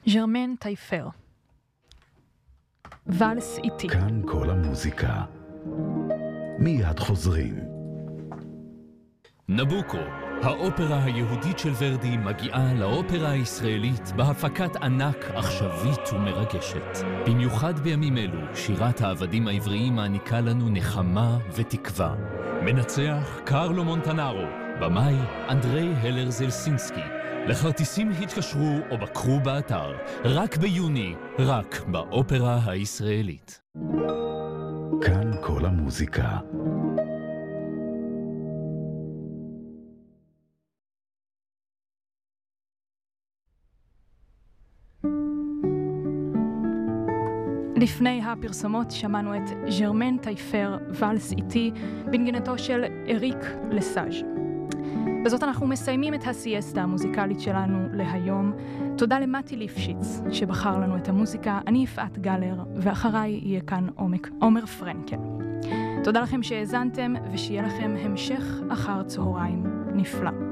ז'רמן טייפר, ולס איתי. כאן כל המוזיקה. מיד חוזרים. נבוקו, האופרה היהודית של ורדי מגיעה לאופרה הישראלית בהפקת ענק עכשווית ומרגשת. במיוחד בימים אלו, שירת העבדים העבריים מעניקה לנו נחמה ותקווה. מנצח קרלו מונטנארו, במאי אנדרי הלר זלסינסקי. לכרטיסים התקשרו או בקרו באתר, רק ביוני, רק באופרה הישראלית. כאן כל המוזיקה. לפני הפרסומות שמענו את ז'רמן טייפר, ולס איתי, בנגינתו של אריק לסאז'. בזאת אנחנו מסיימים את הסיאסטה המוזיקלית שלנו להיום. תודה למתי ליפשיץ שבחר לנו את המוזיקה. אני יפעת גלר, ואחריי יהיה כאן עומר פרנקל. תודה לכם שהאזנתם, ושיהיה לכם המשך אחר צהריים נפלא.